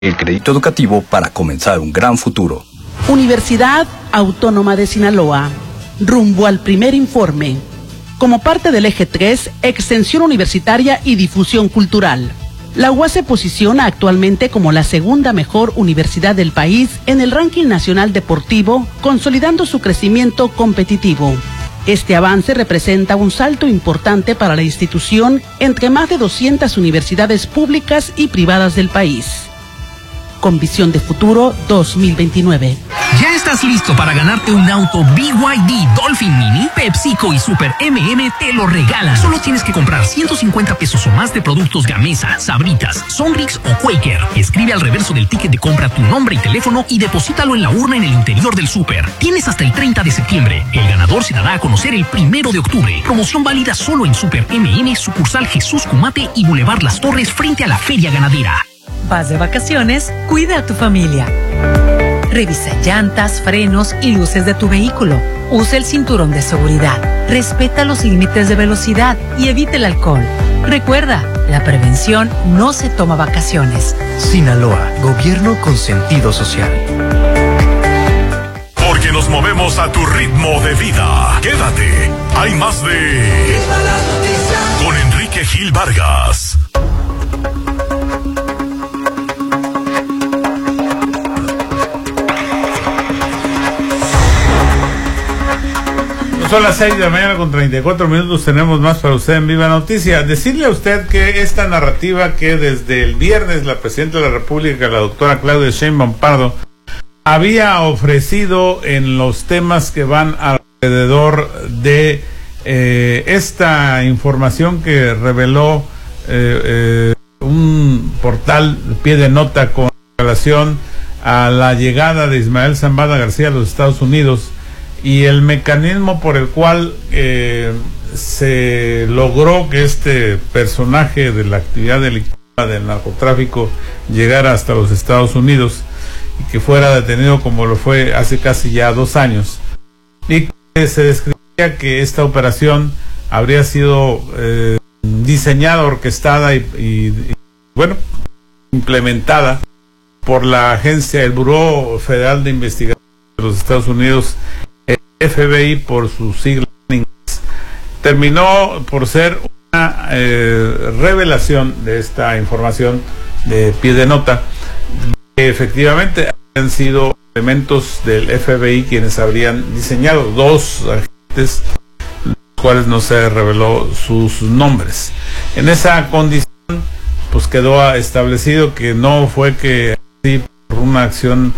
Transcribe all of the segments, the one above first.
El crédito educativo para comenzar un gran futuro. Universidad Autónoma de Sinaloa. Rumbo al primer informe. Como parte del eje 3, extensión universitaria y difusión cultural. La UAS se posiciona actualmente como la segunda mejor universidad del país en el ranking nacional deportivo, consolidando su crecimiento competitivo. Este avance representa un salto importante para la institución entre más de 200 universidades públicas y privadas del país. Con visión de futuro 2029. ¿Ya estás listo para ganarte un auto BYD Dolphin Mini? PepsiCo y Super MM te lo regalan. Solo tienes que comprar 150 pesos o más de productos Gamesa, Sabritas, Sonrix o Quaker. Escribe al reverso del ticket de compra tu nombre y teléfono y deposítalo en la urna en el interior del súper. Tienes hasta el 30 de septiembre. El ganador se dará a conocer el 1 de octubre. Promoción válida solo en Super MM, sucursal Jesús Cumate y Boulevard Las Torres frente a la Feria Ganadera. Vas de vacaciones, cuida a tu familia. Revisa llantas, frenos y luces de tu vehículo. Usa el cinturón de seguridad. Respeta los límites de velocidad y evita el alcohol. Recuerda, la prevención no se toma vacaciones. Sinaloa, gobierno con sentido social. Porque nos movemos a tu ritmo de vida. Quédate, hay más de... Con Enrique Gil Vargas. Son las 6 de la mañana con 34 minutos. Tenemos más para usted en Viva Noticias. Decirle a usted que esta narrativa que desde el viernes la Presidenta de la República, la doctora Claudia Sheinbaum Pardo, había ofrecido en los temas que van alrededor de esta información que reveló un portal pie de nota con relación a la llegada de Ismael Zambada García a los Estados Unidos y el mecanismo por el cual se logró que este personaje de la actividad delictiva del narcotráfico llegara hasta los Estados Unidos y que fuera detenido como lo fue hace casi ya 2 años, y que se describía que esta operación habría sido diseñada, orquestada y bueno, implementada por la agencia, el Buró Federal de Investigación de los Estados Unidos, FBI por sus siglas en inglés. Terminó por ser una revelación de esta información de pie de nota, que efectivamente habían sido elementos del FBI quienes habrían diseñado, 2 agentes, los cuales no se reveló sus nombres. En esa condición pues quedó establecido que no fue que así por una acción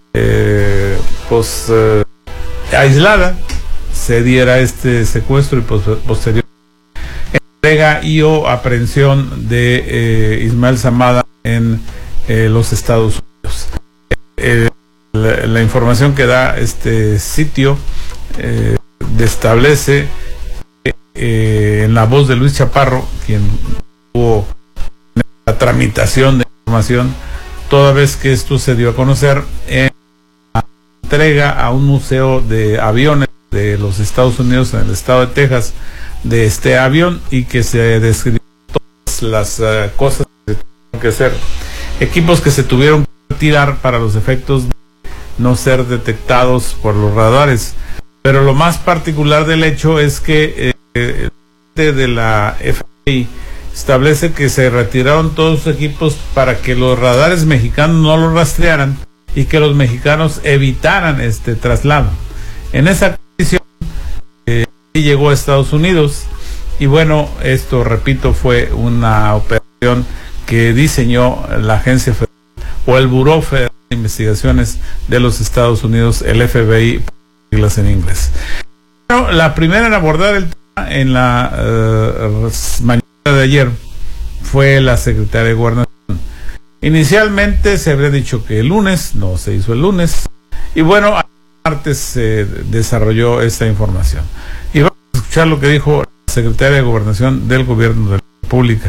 aislada se diera este secuestro y posterior entrega y o aprehensión de Ismael Zambada en los Estados Unidos. La información que da este sitio establece en la voz de Luis Chaparro, quien tuvo la tramitación de información, toda vez que esto se dio a conocer en entrega a un museo de aviones de los Estados Unidos en el estado de Texas de este avión, y que se describieron todas las cosas que se tuvieron que hacer, equipos que se tuvieron que retirar para los efectos de no ser detectados por los radares. Pero lo más particular del hecho es que de la FBI establece que se retiraron todos los equipos para que los radares mexicanos no los rastrearan y que los mexicanos evitaran este traslado. En esa condición llegó a Estados Unidos, y bueno, esto, repito, fue una operación que diseñó la agencia federal o el Buró Federal de Investigaciones de los Estados Unidos, el FBI, por siglas en inglés. Bueno, la primera en abordar el tema en la mañana de ayer fue la secretaria de Gobernación. Inicialmente se habría dicho que el lunes, no se hizo el lunes, y bueno, el martes se desarrolló esta información. Y vamos a escuchar lo que dijo la secretaria de Gobernación del Gobierno de la República.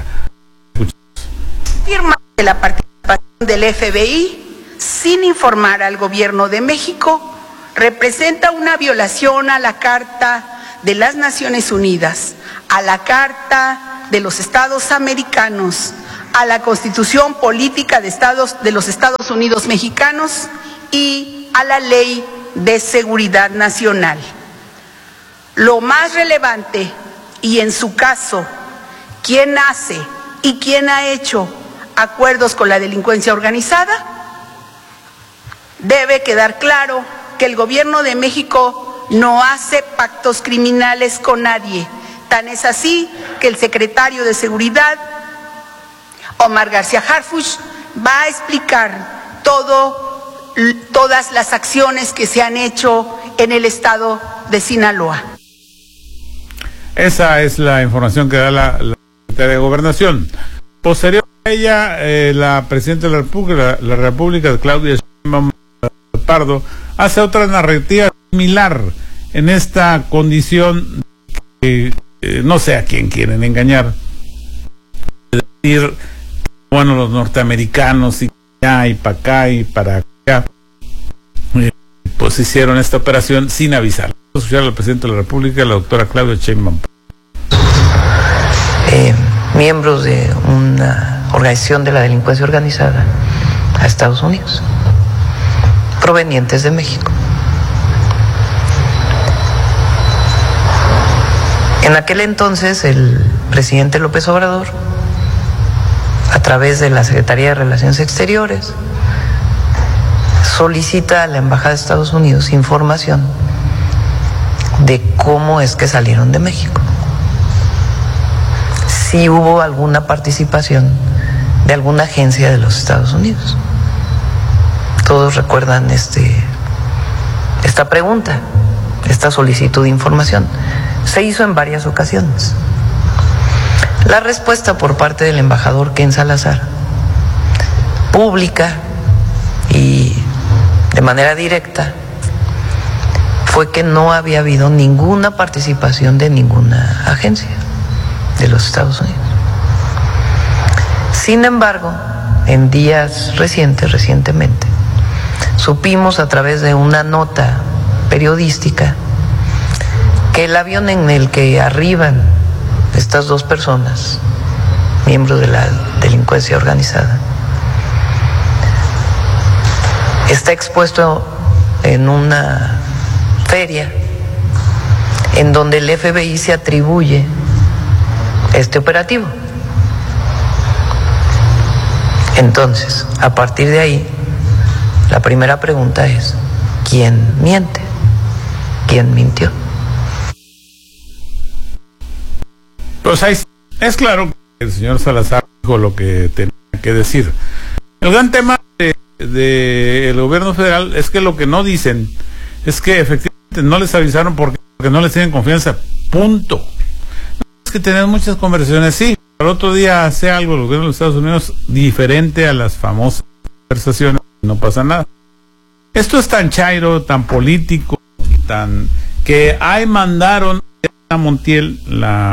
Firma de la participación del FBI sin informar al Gobierno de México representa una violación a la Carta de las Naciones Unidas, a la Carta de los Estados Americanos, a la Constitución Política de los Estados Unidos Mexicanos y a la Ley de Seguridad Nacional. Lo más relevante, y en su caso, ¿quién hace y quién ha hecho acuerdos con la delincuencia organizada? Debe quedar claro que el gobierno de México no hace pactos criminales con nadie. Tan es así que el secretario de Seguridad, Omar García Harfuch, va a explicar todas las acciones que se han hecho en el estado de Sinaloa. Esa es la información que da la Secretaría de Gobernación. Posterior a ella, la Presidenta de la República, Claudia Sheinbaum Pardo, hace otra narrativa similar en esta condición que no sé a quién quieren engañar. Es decir, bueno, los norteamericanos y allá y para acá y para acá, pues hicieron esta operación sin avisar. Vamos a escuchar al Presidente de la República, la doctora Claudia Sheinbaum. Miembros de una organización de la delincuencia organizada a Estados Unidos, provenientes de México. En aquel entonces, el presidente López Obrador, a través de la Secretaría de Relaciones Exteriores, solicita a la Embajada de Estados Unidos información de cómo es que salieron de México. Si hubo alguna participación de alguna agencia de los Estados Unidos. Todos recuerdan esta pregunta, esta solicitud de información. Se hizo en varias ocasiones. La respuesta por parte del embajador Ken Salazar, pública y de manera directa, fue que no había habido ninguna participación de ninguna agencia de los Estados Unidos. Sin embargo, en días recientemente, supimos a través de una nota periodística que el avión en el que arriban estas dos personas, miembros de la delincuencia organizada, está expuesto en una feria en donde el FBI se atribuye este operativo. Entonces, a partir de ahí, la primera pregunta es, ¿quién miente? ¿Quién mintió? Pues ahí es claro que el señor Salazar dijo lo que tenía que decir. El gran tema del gobierno federal es que lo que no dicen es que efectivamente no les avisaron porque no les tienen confianza. Punto. Es que tener muchas conversaciones, sí. Al otro día hace algo el gobierno de los Estados Unidos diferente a las famosas conversaciones, no pasa nada. Esto es tan chairo, tan político, tan que ahí mandaron a Montiel, la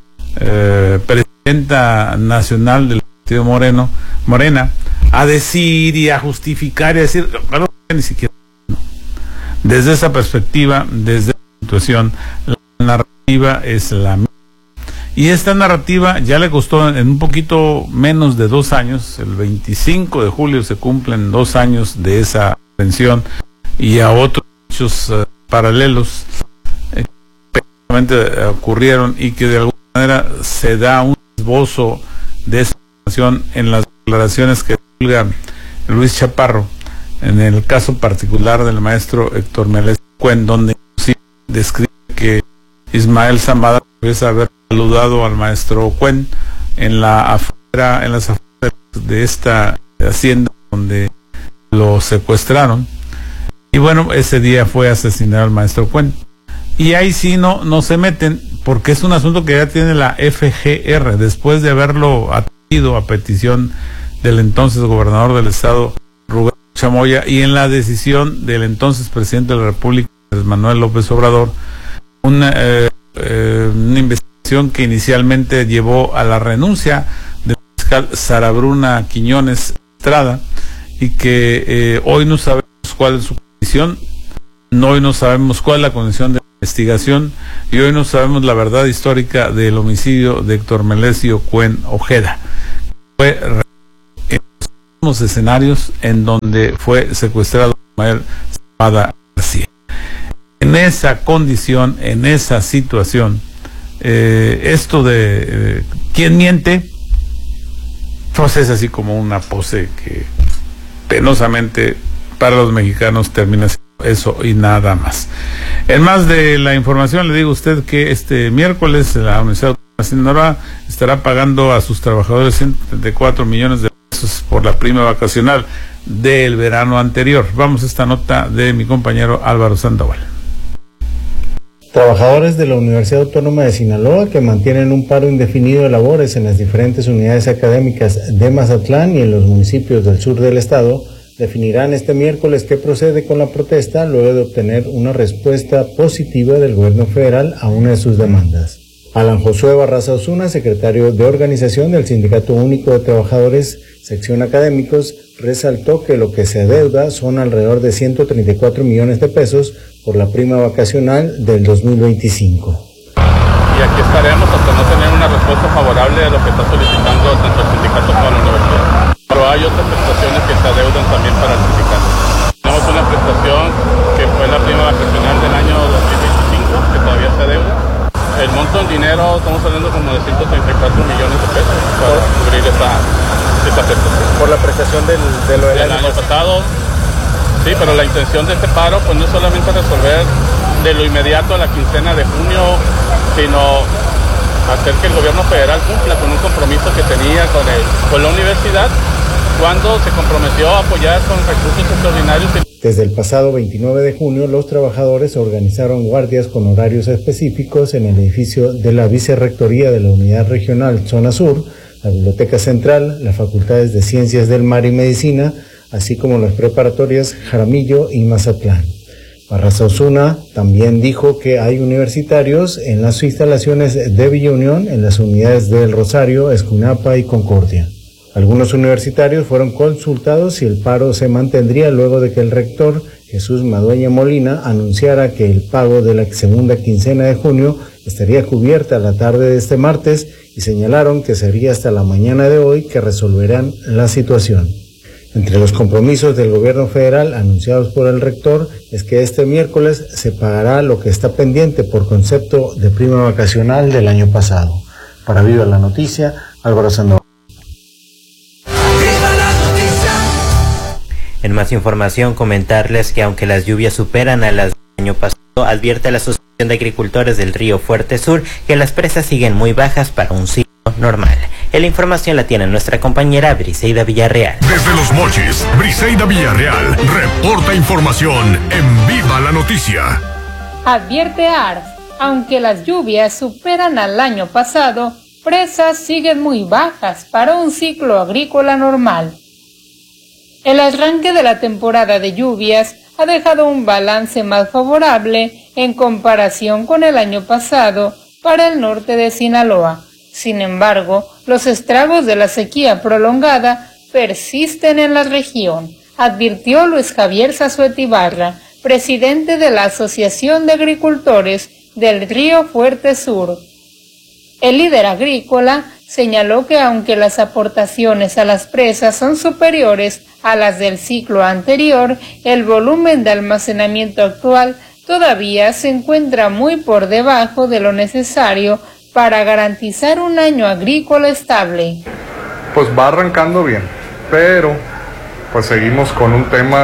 presidenta nacional del partido Morena, a decir y a justificar y a decir, claro, ni siquiera no. Desde esa perspectiva, desde esa situación, la narrativa es la misma. Y esta narrativa ya le costó en un poquito menos de 2 años. El 25 de julio se cumplen 2 años de esa detención y a otros hechos paralelos que prácticamente ocurrieron y que de alguna manera se da un esbozo de esa situación en las declaraciones que divulga Luis Chaparro, en el caso particular del maestro Héctor Melés Cuen, donde describe que Ismael Zambada debe haber saludado al maestro Cuen en las afueras de esta hacienda donde lo secuestraron, y bueno, ese día fue asesinado el maestro Cuen, y ahí sí no se meten porque es un asunto que ya tiene la FGR después de haberlo atendido a petición del entonces gobernador del estado Rubén Chamoya y en la decisión del entonces presidente de la República Manuel López Obrador, una investigación que inicialmente llevó a la renuncia del fiscal Sara Bruna Quiñones Estrada y que hoy no sabemos cuál es su condición, hoy no sabemos cuál es la condición de la investigación y hoy no sabemos la verdad histórica del homicidio de Héctor Melesio Cuen Ojeda. fue en los mismos escenarios en donde fue secuestrado Ismael Zapata García. En esa condición, en esa situación, esto de ¿quién miente? Pues es así como una pose que penosamente para los mexicanos termina siendo eso y nada más. En más de la información, le digo a usted que este miércoles la Universidad Autónoma de Sinaloa estará pagando a sus trabajadores 134 millones de pesos por la prima vacacional del verano anterior. Vamos a esta nota de mi compañero Álvaro Sandoval. Trabajadores de la Universidad Autónoma de Sinaloa que mantienen un paro indefinido de labores en las diferentes unidades académicas de Mazatlán y en los municipios del sur del estado definirán este miércoles qué procede con la protesta luego de obtener una respuesta positiva del gobierno federal a una de sus demandas. Alan Josué Barraza Osuna, secretario de organización del Sindicato Único de Trabajadores, sección académicos, resaltó que lo que se adeuda son alrededor de 134 millones de pesos por la prima vacacional del 2025. Y aquí estaremos hasta no tener una respuesta favorable a lo que está solicitando tanto el sindicato como la universidad. Pero hay otras prestaciones que se adeudan también para el sindicato. Tenemos una prestación que fue la prima vacacional del año 2025, que todavía se adeuda. El monto en dinero, estamos hablando como de 134 millones de pesos para cubrir esa prestación. Por la prestación del año pasado. Sí, pero la intención de este paro pues no es solamente resolver de lo inmediato a la quincena de junio, sino hacer que el gobierno federal cumpla con un compromiso que tenía con la universidad cuando se comprometió a apoyar con recursos extraordinarios. Desde el pasado 29 de junio, los trabajadores organizaron guardias con horarios específicos en el edificio de la Vicerrectoría de la Unidad Regional Zona Sur, la Biblioteca Central, las Facultades de Ciencias del Mar y Medicina, así como las preparatorias Jaramillo y Mazatlán. Barraza Osuna también dijo que hay universitarios en las instalaciones de Villa Unión, en las unidades del Rosario, Escuinapa y Concordia. Algunos universitarios fueron consultados si el paro se mantendría luego de que el rector Jesús Madueña Molina anunciara que el pago de la segunda quincena de junio estaría cubierta a la tarde de este martes y señalaron que sería hasta la mañana de hoy que resolverán la situación. Entre los compromisos del gobierno federal anunciados por el rector es que este miércoles se pagará lo que está pendiente por concepto de prima vacacional del año pasado. Para Viva la Noticia, Álvaro Sandoval. En más información, comentarles que aunque las lluvias superan a las del año pasado, advierte la Asociación de Agricultores del Río Fuerte Sur que las presas siguen muy bajas para un ciclo normal. La información la tiene nuestra compañera Briseida Villarreal. Desde Los Mochis, Briseida Villarreal reporta información en Viva la Noticia. Advierte ARS, aunque las lluvias superan al año pasado, presas siguen muy bajas para un ciclo agrícola normal. El arranque de la temporada de lluvias ha dejado un balance más favorable en comparación con el año pasado para el norte de Sinaloa. Sin embargo, los estragos de la sequía prolongada persisten en la región, advirtió Luis Javier Zazuetibarra, presidente de la Asociación de Agricultores del Río Fuerte Sur. El líder agrícola señaló que aunque las aportaciones a las presas son superiores a las del ciclo anterior, el volumen de almacenamiento actual todavía se encuentra muy por debajo de lo necesario para garantizar un año agrícola estable. Pues va arrancando bien, pero pues seguimos con un tema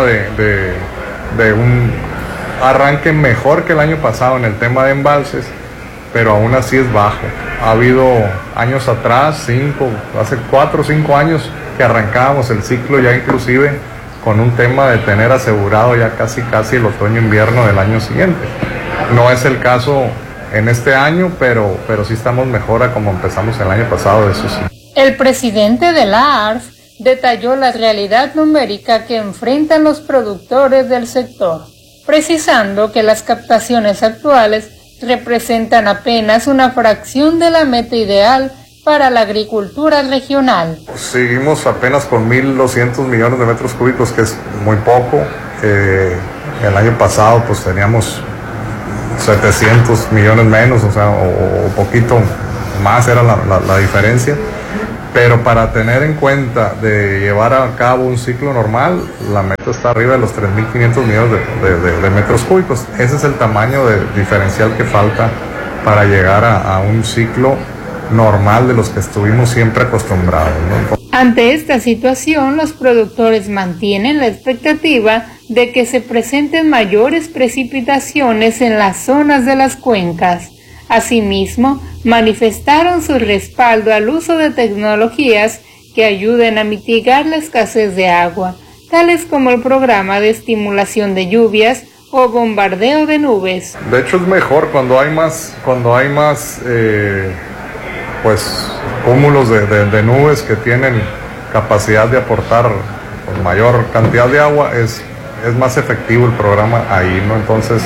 de un arranque mejor que el año pasado en el tema de embalses, pero aún así es bajo. Ha habido años atrás, hace 4 o 5 años que arrancábamos el ciclo ya inclusive con un tema de tener asegurado ya casi el otoño-invierno del año siguiente. No es el caso en este año, pero sí estamos mejor a como empezamos el año pasado, eso sí. El presidente de la ARF detalló la realidad numérica que enfrentan los productores del sector, precisando que las captaciones actuales representan apenas una fracción de la meta ideal para la agricultura regional. Seguimos apenas con 1.200 millones de metros cúbicos, que es muy poco. El año pasado pues teníamos 700 millones menos, o poquito más era la diferencia. Pero para tener en cuenta de llevar a cabo un ciclo normal, la meta está arriba de los 3.500 millones de metros cúbicos. Ese es el tamaño de diferencial que falta para llegar a un ciclo normal de los que estuvimos siempre acostumbrados, ¿no? Ante esta situación, los productores mantienen la expectativa de que se presenten mayores precipitaciones en las zonas de las cuencas. Asimismo, manifestaron su respaldo al uso de tecnologías que ayuden a mitigar la escasez de agua, tales como el programa de estimulación de lluvias o bombardeo de nubes. De hecho, es mejor cuando hay más pues cúmulos de nubes que tienen capacidad de aportar con mayor cantidad de agua, es más efectivo el programa ahí, ¿no? Entonces,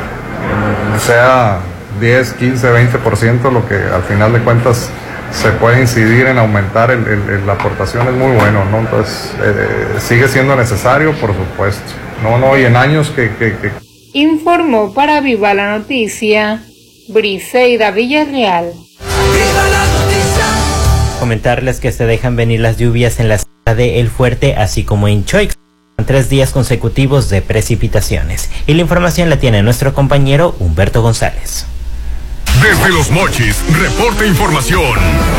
sea 10, 15, 20%, lo que al final de cuentas se puede incidir en aumentar la aportación es muy bueno, ¿no? Entonces, sigue siendo necesario, por supuesto. Y en años que... Informó para Viva la Noticia, Briseida Villarreal. Comentarles que se dejan venir las lluvias en la zona de El Fuerte, así como en Choix. 3 días consecutivos de precipitaciones. Y la información la tiene nuestro compañero Humberto González. Desde Los Mochis, reporta información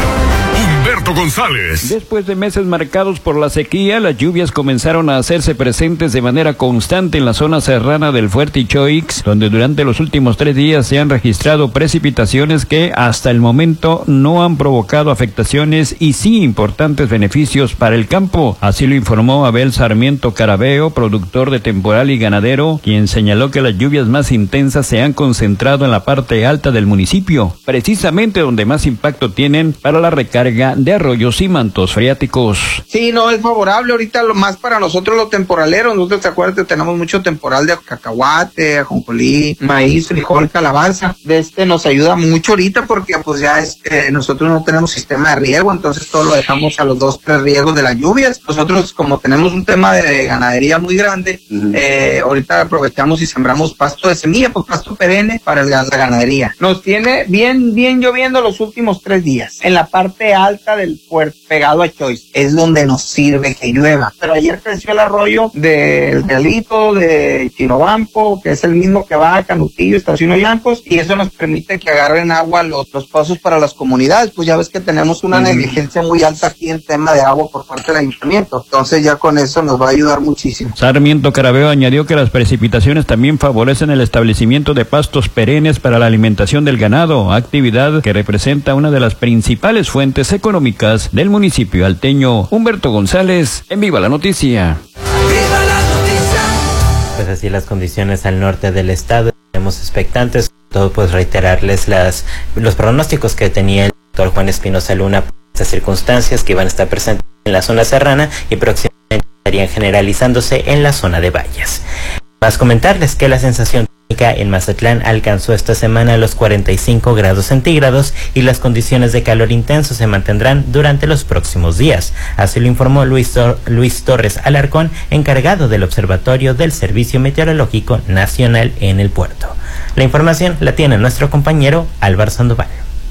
Humberto González. Después de meses marcados por la sequía, las lluvias comenzaron a hacerse presentes de manera constante en la zona serrana del Fuerte y Choix, donde durante los últimos 3 días se han registrado precipitaciones que hasta el momento no han provocado afectaciones y sí importantes beneficios para el campo. Así lo informó Abel Sarmiento Carabeo, productor de temporal y ganadero, quien señaló que las lluvias más intensas se han concentrado en la parte alta del municipio, precisamente donde más impacto tienen para la recarga de arroyos y mantos freáticos. Sí, no, es favorable ahorita lo más para nosotros los temporaleros. Nosotros, te acuerdas que tenemos mucho temporal de cacahuate, ajonjolí, maíz, frijol, calabaza. Nos ayuda mucho ahorita porque pues ya nosotros no tenemos sistema de riego, entonces todo lo dejamos a los 2-3 riegos de las lluvias. Nosotros, como tenemos un tema de ganadería muy grande, ahorita aprovechamos y sembramos pasto de semilla, pues pasto perenne para la ganadería. Nos tiene bien lloviendo los últimos 3 días. En la parte alta del puerto, pegado a Choix, es donde nos sirve que llueva. Pero ayer creció el arroyo del Realito, de Chinobampo, que es el mismo que va a Canutillo, Estación Ollancos, y eso nos permite que agarren agua los pozos para las comunidades. Pues ya ves que tenemos una negligencia muy alta aquí en tema de agua por parte del ayuntamiento. Entonces ya con eso nos va a ayudar muchísimo. Sarmiento Carabeo añadió que las precipitaciones también favorecen el establecimiento de pastos perennes para la alimentación del ganado, actividad que representa una de las principales fuentes económicas del municipio alteño. Humberto González, en Viva la Noticia. ¡Viva la Noticia! Pues así las condiciones al norte del estado. Estamos expectantes. Todo pues reiterarles los pronósticos que tenía el doctor Juan Espinosa Luna por estas circunstancias que iban a estar presentes en la zona serrana y próximamente estarían generalizándose en la zona de valles. Más comentarles que la sensación térmica en Mazatlán alcanzó esta semana los 45 grados centígrados y las condiciones de calor intenso se mantendrán durante los próximos días. Así lo informó Luis Torres Alarcón, encargado del Observatorio del Servicio Meteorológico Nacional en el puerto. La información la tiene nuestro compañero Álvaro Sandoval.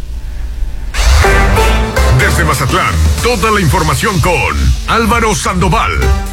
Desde Mazatlán, toda la información con Álvaro Sandoval.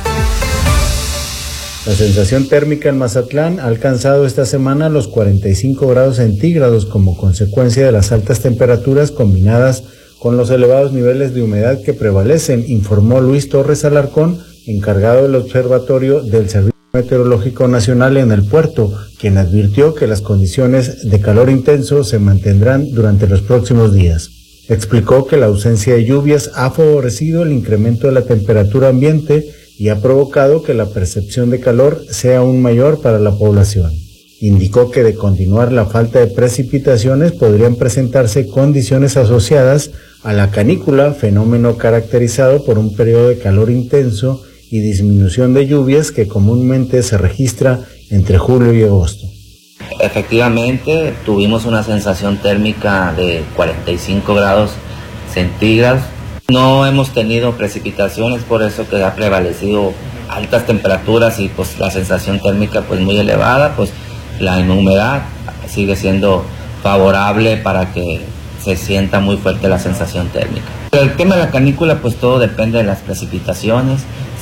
La sensación térmica en Mazatlán ha alcanzado esta semana los 45 grados centígrados como consecuencia de las altas temperaturas combinadas con los elevados niveles de humedad que prevalecen, informó Luis Torres Alarcón, encargado del Observatorio del Servicio Meteorológico Nacional en el puerto, quien advirtió que las condiciones de calor intenso se mantendrán durante los próximos días. Explicó que la ausencia de lluvias ha favorecido el incremento de la temperatura ambiente y ha provocado que la percepción de calor sea aún mayor para la población. Indicó que de continuar la falta de precipitaciones podrían presentarse condiciones asociadas a la canícula, fenómeno caracterizado por un periodo de calor intenso y disminución de lluvias que comúnmente se registra entre julio y agosto. Efectivamente, tuvimos una sensación térmica de 45 grados centígrados. No hemos tenido precipitaciones, por eso que ha prevalecido altas temperaturas y pues la sensación térmica pues muy elevada, pues la humedad sigue siendo favorable para que se sienta muy fuerte la sensación térmica. El tema de la canícula, pues todo depende de las precipitaciones.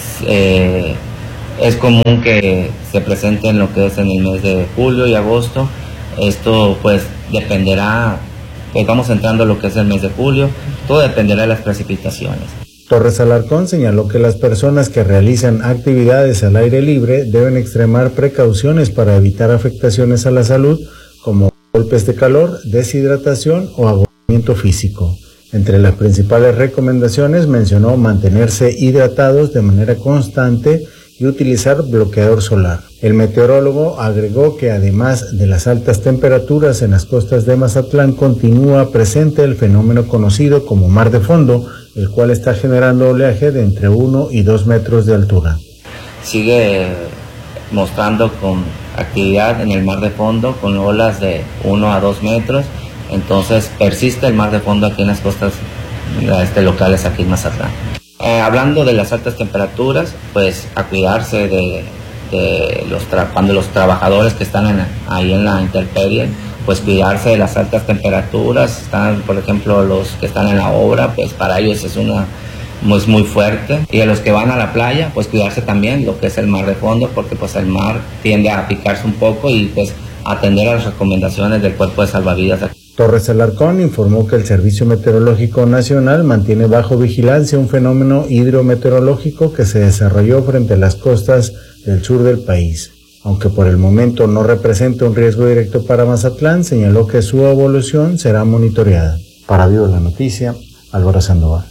Es común que se presente en lo que es en el mes de julio y agosto. Esto pues dependerá, pues vamos entrando a lo que es el mes de julio, todo dependerá de las precipitaciones. Torres Alarcón señaló que las personas que realizan actividades al aire libre deben extremar precauciones para evitar afectaciones a la salud, como golpes de calor, deshidratación o agotamiento físico. Entre las principales recomendaciones mencionó mantenerse hidratados de manera constante y utilizar bloqueador solar. El meteorólogo agregó que además de las altas temperaturas en las costas de Mazatlán, continúa presente el fenómeno conocido como mar de fondo, el cual está generando oleaje de entre 1 y 2 metros de altura. Sigue mostrando con actividad en el mar de fondo, con olas de 1 a 2 metros, entonces persiste el mar de fondo aquí en las costas locales aquí en Mazatlán. Hablando de las altas temperaturas, pues a cuidarse de cuando los trabajadores que están ahí en la intemperie, pues cuidarse de las altas temperaturas. Están, por ejemplo, los que están en la obra, pues para ellos es muy fuerte. Y a los que van a la playa, pues cuidarse también lo que es el mar de fondo, porque pues el mar tiende a picarse un poco y pues atender a las recomendaciones del Cuerpo de Salvavidas. Torres Alarcón informó que el Servicio Meteorológico Nacional mantiene bajo vigilancia un fenómeno hidrometeorológico que se desarrolló frente a las costas del sur del país. Aunque por el momento no representa un riesgo directo para Mazatlán, señaló que su evolución será monitoreada. Para Viva la Noticia, Álvaro Sandoval.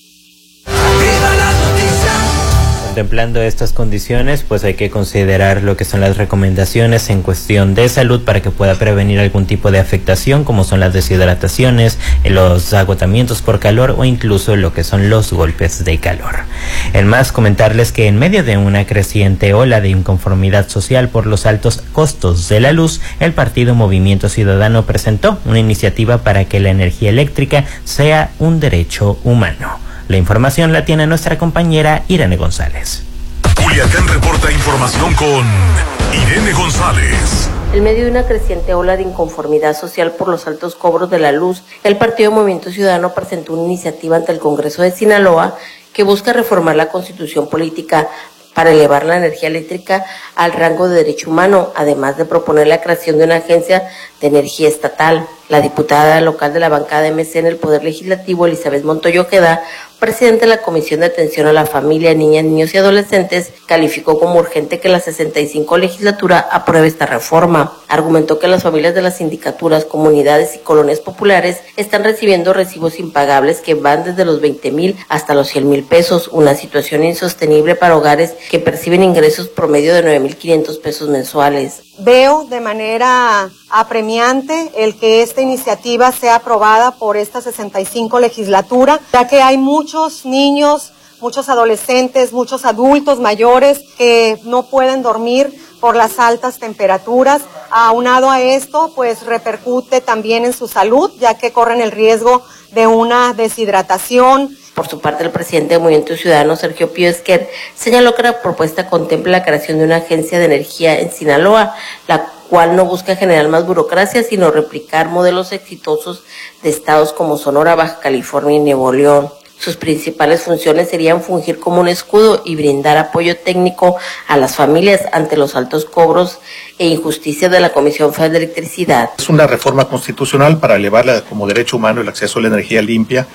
Contemplando estas condiciones, pues hay que considerar lo que son las recomendaciones en cuestión de salud para que pueda prevenir algún tipo de afectación, como son las deshidrataciones, los agotamientos por calor o incluso lo que son los golpes de calor. En más, comentarles que en medio de una creciente ola de inconformidad social por los altos costos de la luz, el partido Movimiento Ciudadano presentó una iniciativa para que la energía eléctrica sea un derecho humano. La información la tiene nuestra compañera Irene González. Culiacán reporta información con Irene González. En medio de una creciente ola de inconformidad social por los altos cobros de la luz, el partido Movimiento Ciudadano presentó una iniciativa ante el Congreso de Sinaloa que busca reformar la Constitución política para elevar la energía eléctrica al rango de derecho humano, además de proponer la creación de una agencia de energía estatal. La diputada local de la bancada de MC en el Poder Legislativo, Elizabeth Montoya Ojeda, presidente de la Comisión de Atención a la Familia, Niñas, Niños y Adolescentes, calificó como urgente que la 65 legislatura apruebe esta reforma. Argumentó que las familias de las sindicaturas, comunidades y colonias populares están recibiendo recibos impagables que van desde los 20,000 hasta los 100,000 pesos, una situación insostenible para hogares que perciben ingresos promedio de 9,500 pesos mensuales. Veo de manera apremiante el que esta iniciativa sea aprobada por esta 65 legislatura, ya que hay muchos niños, muchos adolescentes, muchos adultos mayores que no pueden dormir por las altas temperaturas. Aunado a esto, pues repercute también en su salud, ya que corren el riesgo de una deshidratación. Por su parte, el presidente del Movimiento Ciudadano, Sergio Pío Esquer, señaló que la propuesta contempla la creación de una agencia de energía en Sinaloa, la cual no busca generar más burocracia, sino replicar modelos exitosos de estados como Sonora, Baja California y Nuevo León. Sus principales funciones serían fungir como un escudo y brindar apoyo técnico a las familias ante los altos cobros e injusticias de la Comisión Federal de Electricidad. Es una reforma constitucional para elevarla como derecho humano el acceso a la energía limpia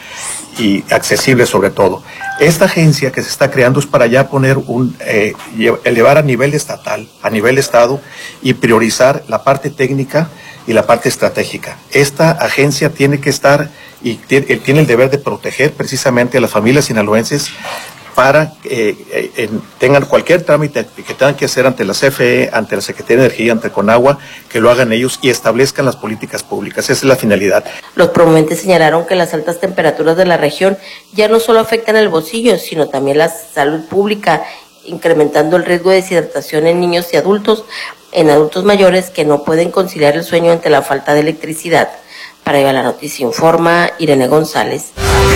y accesible sobre todo. Esta agencia que se está creando es para ya poner elevar a nivel estatal, a nivel estado y priorizar la parte técnica y la parte estratégica. Esta agencia tiene que estar y tiene el deber de proteger precisamente a las familias sinaloenses para que tengan cualquier trámite que tengan que hacer ante la CFE, ante la Secretaría de Energía, ante Conagua, que lo hagan ellos y establezcan las políticas públicas. Esa es la finalidad. Los promoventes señalaron que las altas temperaturas de la región ya no solo afectan el bolsillo, sino también la salud pública, incrementando el riesgo de deshidratación en niños y adultos, en adultos mayores que no pueden conciliar el sueño ante la falta de electricidad. Para Viva la Noticia informa Irene González.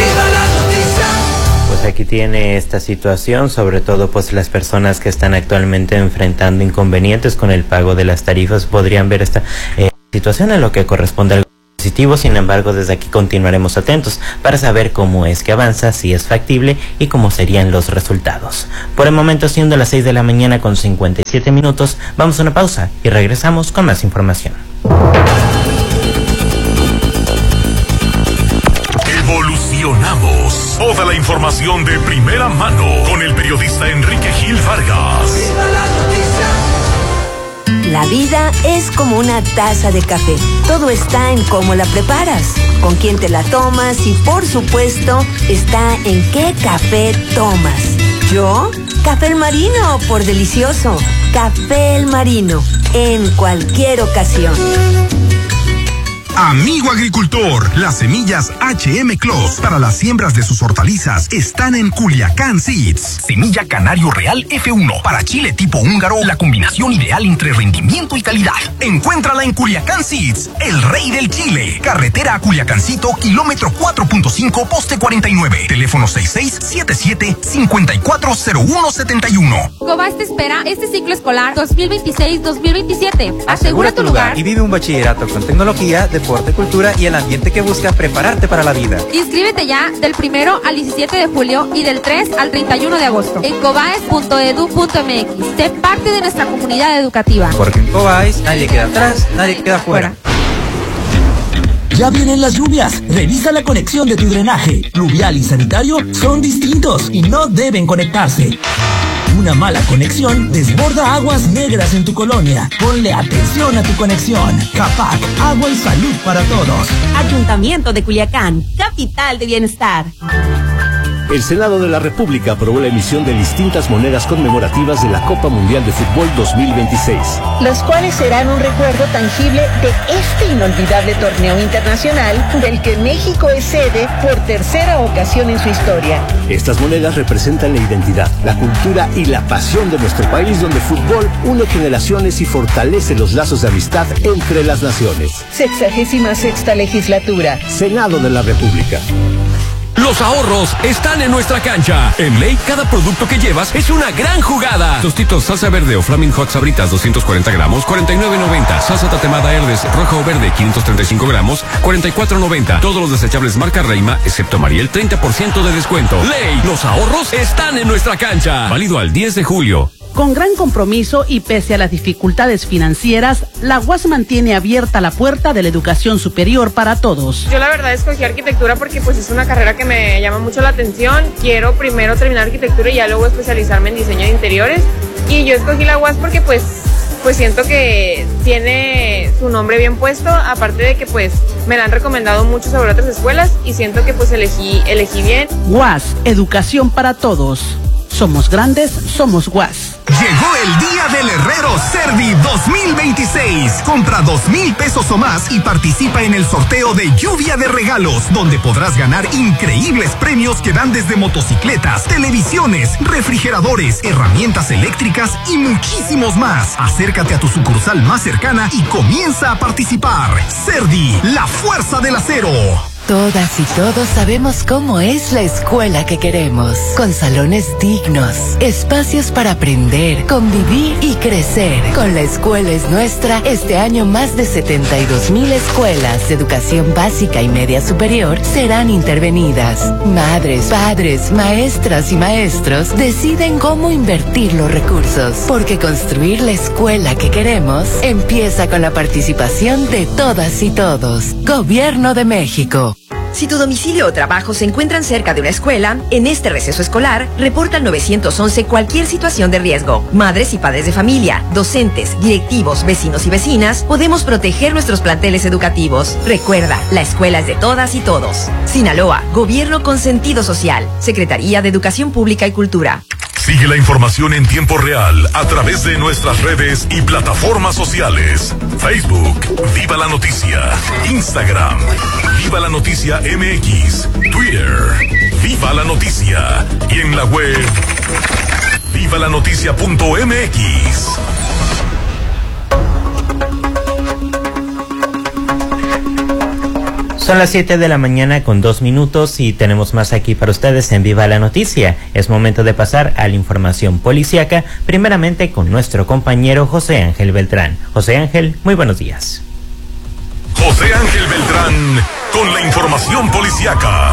Pues aquí tiene esta situación, sobre todo pues las personas que están actualmente enfrentando inconvenientes con el pago de las tarifas podrían ver esta situación en lo que corresponde al positivo. Sin embargo, desde aquí continuaremos atentos para saber cómo es que avanza, si es factible y cómo serían los resultados. Por el momento, siendo las 6 de la mañana con 57 minutos, vamos a una pausa y regresamos con más información. Evolucionamos. Toda la información de primera mano con el periodista Enrique Gil Vargas. La vida es como una taza de café. Todo está en cómo la preparas, con quién te la tomas y, por supuesto, está en qué café tomas. ¿Yo? Café El Marino, por delicioso. Café El Marino, en cualquier ocasión. Amigo agricultor, las semillas HM Clos para las siembras de sus hortalizas están en Culiacán Seeds. Semilla Canario Real F1 para chile tipo húngaro, la combinación ideal entre rendimiento y calidad. Encuéntrala en Culiacán Seeds, el rey del chile. Carretera a Culiacancito, kilómetro 4.5, poste 49. Teléfono 6677-540171. Cobas te espera este ciclo escolar 2026-2027. Asegura tu lugar y vive un bachillerato con tecnología, deporte, cultura y el ambiente que busca prepararte para la vida. Inscríbete ya del 1 al 17 de julio y del 3 al 31 de agosto en cobaes.edu.mx. Sé parte de nuestra comunidad educativa. Porque en Cobaes nadie queda atrás, nadie queda fuera. Ya vienen las lluvias. Revisa la conexión de tu drenaje. Pluvial y sanitario son distintos y no deben conectarse. Una mala conexión desborda aguas negras en tu colonia. Ponle atención a tu conexión. CAPAC, agua y salud para todos. Ayuntamiento de Culiacán, capital de bienestar. El Senado de la República aprobó la emisión de distintas monedas conmemorativas de la Copa Mundial de Fútbol 2026. Las cuales serán un recuerdo tangible de este inolvidable torneo internacional del que México es sede por tercera ocasión en su historia. Estas monedas representan la identidad, la cultura y la pasión de nuestro país, donde el fútbol une generaciones y fortalece los lazos de amistad entre las naciones. 66ª legislatura. Senado de la República. Los ahorros están en nuestra cancha. En Ley, cada producto que llevas es una gran jugada. Tostitos salsa verde o Flaming Hot Sabritas 240 gramos, 49.90. Salsa tatemada Herdes roja o verde 535 gramos, 44.90. Todos los desechables marca Reima, excepto Mariel, 30% de descuento. Ley, los ahorros están en nuestra cancha. Válido al 10 de julio. Con gran compromiso y pese a las dificultades financieras, la UAS mantiene abierta la puerta de la educación superior para todos. Yo la verdad escogí arquitectura porque pues es una carrera que me llama mucho la atención. Quiero primero terminar arquitectura y ya luego especializarme en diseño de interiores. Y yo escogí la UAS porque pues siento que tiene su nombre bien puesto, aparte de que pues me la han recomendado mucho sobre otras escuelas y siento que pues elegí bien. UAS, educación para todos. Somos grandes, somos UAS. Llegó el día del Herrero Cerdi 2026. Compra 2,000 pesos o más y participa en el sorteo de Lluvia de Regalos, donde podrás ganar increíbles premios que van desde motocicletas, televisiones, refrigeradores, herramientas eléctricas y muchísimos más. Acércate a tu sucursal más cercana y comienza a participar. Cerdi, la fuerza del acero. Todas y todos sabemos cómo es la escuela que queremos, con salones dignos, espacios para aprender, convivir y crecer. Con La Escuela es Nuestra, este año más de 72,000 escuelas de educación básica y media superior serán intervenidas. Madres, padres, maestras y maestros deciden cómo invertir los recursos, porque construir la escuela que queremos empieza con la participación de todas y todos. Gobierno de México. Si tu domicilio o trabajo se encuentran cerca de una escuela, en este receso escolar, reporta al 911 cualquier situación de riesgo. Madres y padres de familia, docentes, directivos, vecinos y vecinas, podemos proteger nuestros planteles educativos. Recuerda, la escuela es de todas y todos. Sinaloa, Gobierno con sentido social. Secretaría de Educación Pública y Cultura. Sigue la información en tiempo real a través de nuestras redes y plataformas sociales. Facebook, Viva la Noticia. Instagram, Viva la Noticia MX. Twitter, Viva la Noticia. Y en la web, vivalanoticia.mx. Son las 7 de la mañana con 2 minutos y tenemos más aquí para ustedes en Viva la Noticia. Es momento de pasar a la información policíaca, primeramente con nuestro compañero José Ángel Beltrán. José Ángel, muy buenos días. José Ángel Beltrán con la información policiaca.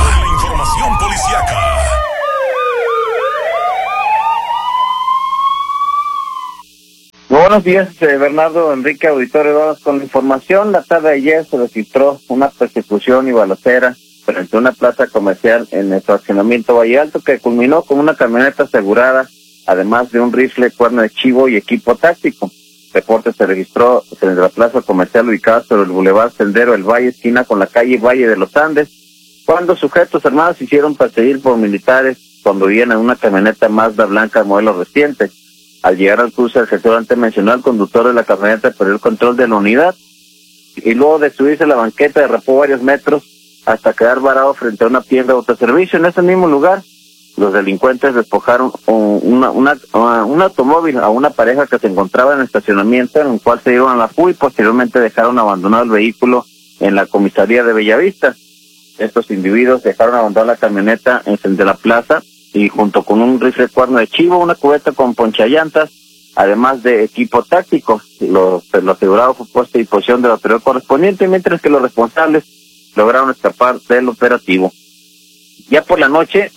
Buenos días, Bernardo, Enrique, auditorio, vamos con la información. La tarde de ayer se registró una persecución y balacera frente a una plaza comercial en el fraccionamiento Valle Alto que culminó con una camioneta asegurada, además de un rifle, cuerno de chivo y equipo táctico. Reporte se registró en la plaza comercial ubicada sobre el Boulevard Sendero El Valle, esquina con la calle Valle de los Andes, cuando sujetos armados se hicieron perseguir por militares cuando vivían en una camioneta Mazda blanca modelo reciente. Al llegar al cruce del sector antes mencionado, el conductor de la camioneta perdió el control de la unidad y luego de subirse a la banqueta derrapó varios metros hasta quedar varado frente a una tienda de autoservicio. En ese mismo lugar, los delincuentes despojaron un automóvil a una pareja que se encontraba en el estacionamiento, en el cual se dieron a la fuga y posteriormente dejaron abandonado el vehículo en la comisaría de Bellavista. Estos individuos dejaron abandonada la camioneta en de la plaza y junto con un rifle cuerno de chivo, una cubeta con ponchallantas, además de equipo táctico. Lo asegurado fue puesto a disposición de la autoridad correspondiente, mientras que los responsables lograron escapar del operativo. Ya por la noche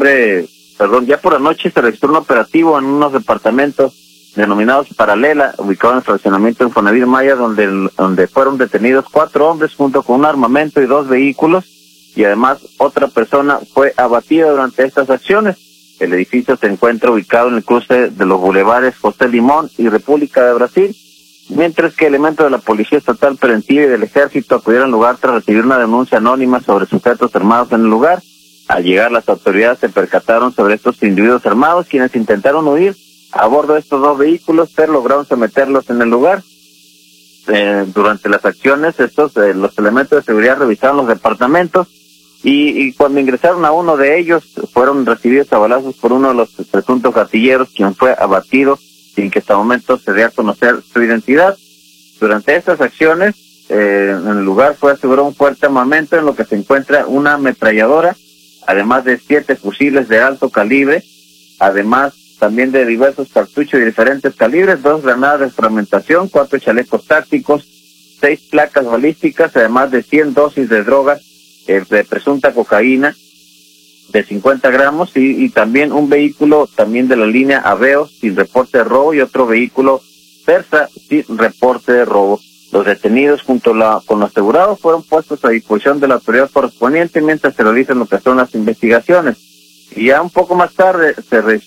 se registró un operativo en unos departamentos denominados Paralela, ubicados en el fraccionamiento Infonavit Maya, donde fueron detenidos 4 hombres junto con un armamento y 2 vehículos, y además otra persona fue abatida durante estas acciones. El edificio se encuentra ubicado en el cruce de los bulevares José Limón y República de Brasil, mientras que elementos de la Policía Estatal Preventiva y del Ejército acudieron al lugar tras recibir una denuncia anónima sobre sujetos armados en el lugar. Al llegar, las autoridades se percataron sobre estos individuos armados, quienes intentaron huir a bordo de estos 2 vehículos, pero lograron someterlos en el lugar. Durante las acciones, los elementos de seguridad revisaron los departamentos y cuando ingresaron a uno de ellos, fueron recibidos a balazos por uno de los presuntos gatilleros, quien fue abatido sin que hasta el momento se dé a conocer su identidad. Durante estas acciones, en el lugar fue asegurado un fuerte armamento, en lo que se encuentra una ametralladora, además de 7 fusiles de alto calibre, además también de diversos cartuchos de diferentes calibres, 2 granadas de fragmentación, 4 chalecos tácticos, 6 placas balísticas, además de 100 dosis de drogas de presunta cocaína de 50 gramos y también un vehículo también de la línea Aveo sin reporte de robo y otro vehículo Versa sin reporte de robo. Los detenidos junto con los asegurados fueron puestos a disposición de la autoridad correspondiente mientras se realizan lo que son las investigaciones. Y ya un poco más tarde